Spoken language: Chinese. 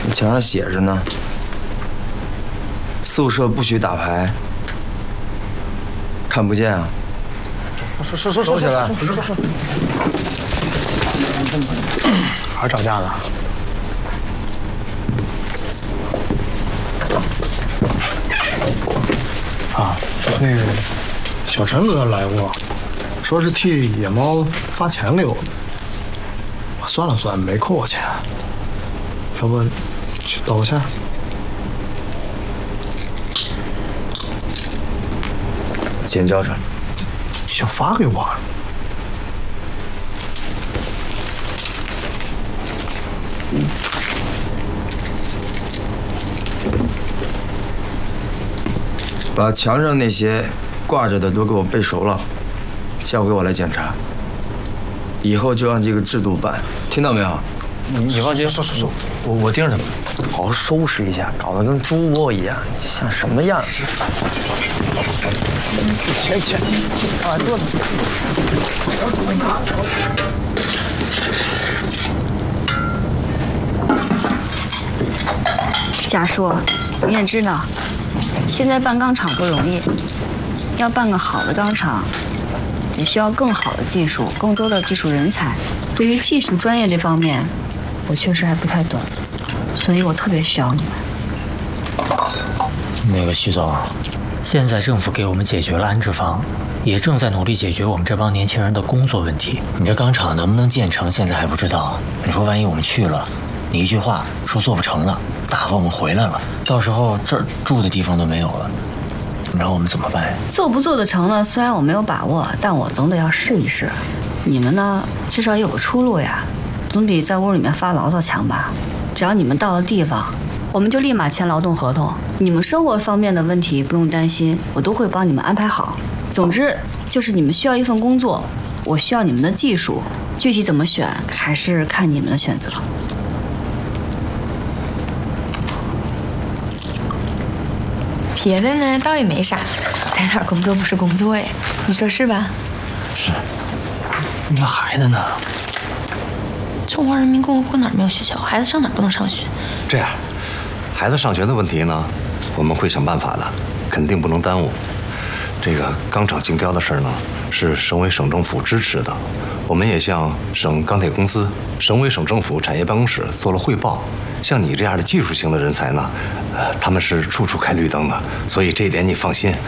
墙上写着呢，宿舍不许打牌，看不见啊。收起来。 还是吵架呢？啊，那个小陈哥来过，说是替野猫发钱给我们。我算了算，没扣我钱，要不去道个歉？ 钱交上。 已经发给我了。 把墙上那些挂着的都给我背熟了，下回我来检查。以后就按这个制度办，听到没有？ 你放心，收，我盯着他们，好好收拾一下，搞得跟猪窝一样，像什么样？钱，啊，坐着。 贾叔，你也知道，现在办钢厂不容易，要办个好的钢厂，也需要更好的技术，更多的技术人才。对于技术专业这方面，我确实还不太懂，所以我特别需要你们。 那个徐总，现在政府给我们解决了安置房，也正在努力解决我们这帮年轻人的工作问题。你这钢厂能不能建成，现在还不知道。你说万一我们去了，你一句话说做不成了，打发我们回来了，到时候这儿住的地方都没有了，你让我们怎么办呀？ 做不做得成呢？虽然我没有把握，但我总得要试一试。你们呢，至少有个出路呀，总比在屋里面发牢骚强吧？只要你们到了地方，我们就立马签劳动合同。你们生活方面的问题不用担心，我都会帮你们安排好。总之就是你们需要一份工作，我需要你们的技术，具体怎么选还是看你们的选择。 别的呢倒也没啥，在哪儿工作不是工作呀？你说是吧？ 是。那孩子呢？ 中华人民共和国哪儿没有学校？孩子上哪儿不能上学？ 这样，孩子上学的问题呢，我们会想办法的，肯定不能耽误。这个钢厂竞标的事儿呢，是省委省政府支持的，我们也向省钢铁公司、省委省政府产业办公室做了汇报。像你这样的技术型的人才呢，他们是处处开绿灯的，所以这一点你放心，